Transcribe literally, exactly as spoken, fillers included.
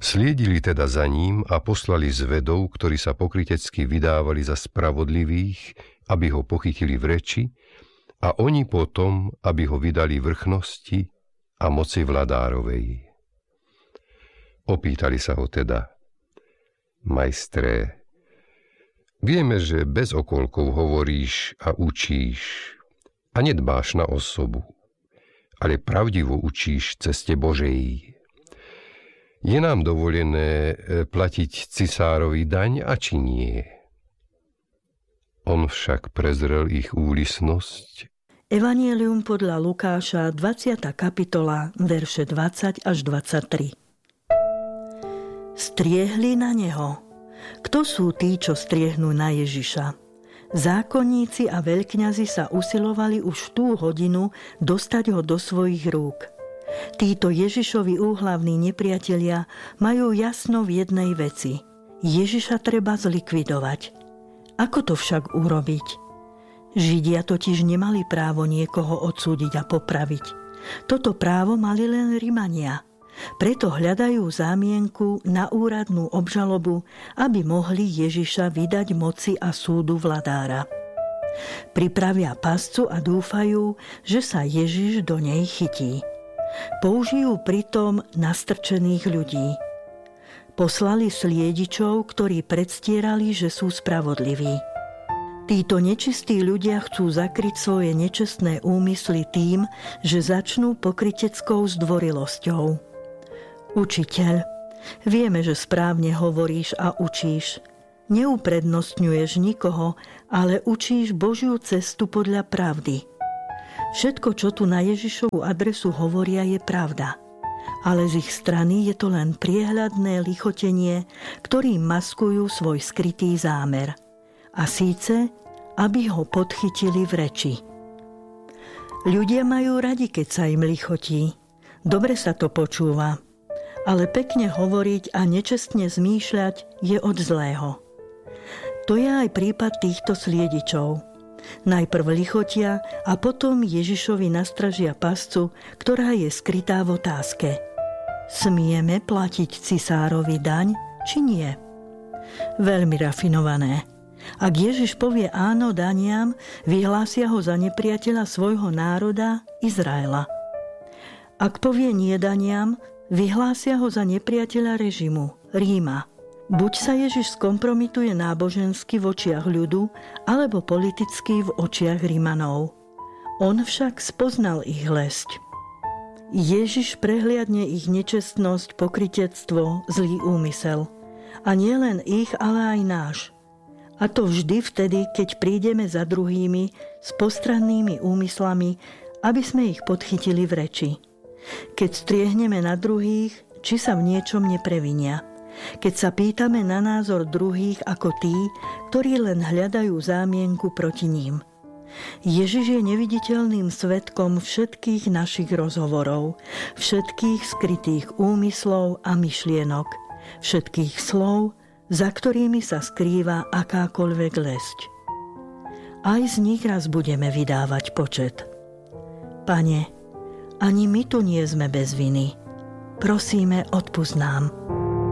Sliedili teda za ním a poslali zvedov, ktorí sa pokrytecky vydávali za spravodlivých, aby ho pochytili v reči, a oni potom, aby ho vydali vrchnosti a moci vladárovej. Opýtali sa ho teda: Majstre, vieme, že bez okolkov hovoríš a učíš a nedbáš na osobu, ale pravdivo učíš ceste Božej. Je nám dovolené platiť cisárovi daň a či nie? On však prezrel ich úlisnosť. Evangelium podľa Lukáša, dvadsiata kapitola, verše dvadsať až dvadsaťtri. Striehli na neho. Kto sú tí, čo striehnú na Ježiša? Zákonníci a veľkňazi sa usilovali už v tú hodinu dostať ho do svojich rúk. Títo Ježišovi úhlavní nepriatelia majú jasno v jednej veci. Ježiša treba zlikvidovať. Ako to však urobiť? Židia totiž nemali právo niekoho odsúdiť a popraviť. Toto právo mali len Rimania. Preto hľadajú zámienku na úradnú obžalobu, aby mohli Ježiša vydať moci a súdu vladára. Pripravia pascu a dúfajú, že sa Ježiš do nej chytí. Použijú pritom nastrčených ľudí. Poslali sliedičov, ktorí predstierali, že sú spravodliví. Títo nečistí ľudia chcú zakryť svoje nečestné úmysly tým, že začnú pokryteckou zdvorilosťou. Učiteľ, vieme, že správne hovoríš a učíš. Neuprednostňuješ nikoho, ale učíš Božiu cestu podľa pravdy. Všetko, čo tu na Ježišovu adresu hovoria, je pravda. Ale z ich strany je to len priehľadné lichotenie, ktorým maskujú svoj skrytý zámer. A síce, aby ho podchytili v reči. Ľudia majú radi, keď sa im lichotí. Dobre sa to počúva. Ale pekne hovoriť a nečestne zmýšľať je od zlého. To je aj prípad týchto sliedičov. Najprv lichotia a potom Ježišovi nastražia pascu, ktorá je skrytá v otázke. Smieme platiť cisárovi daň, či nie? Veľmi rafinované. Ak Ježiš povie áno daniam, vyhlásia ho za nepriateľa svojho národa, Izraela. Ak povie nie daniam, vyhlásia ho za nepriateľa režimu, Ríma. Buď sa Ježiš skompromituje nábožensky v očiach ľudu, alebo politicky v očiach Rimanov. On však spoznal ich lesť. Ježiš prehliadne ich nečestnosť, pokrytectvo, zlý úmysel. A nie len ich, ale aj náš. A to vždy vtedy, keď prídeme za druhými s postrannými úmyslami, aby sme ich podchytili v reči. Keď striehneme na druhých, či sa v niečom neprevinia. Keď sa pýtame na názor druhých ako tí, ktorí len hľadajú zámienku proti ním. Ježiš je neviditeľným svedkom všetkých našich rozhovorov, všetkých skrytých úmyslov a myšlienok, všetkých slov, za ktorými sa skrýva akákoľvek lesť. Aj z nich raz budeme vydávať počet. Pane, ani my tu nie sme bez viny. Prosíme, odpusť nám.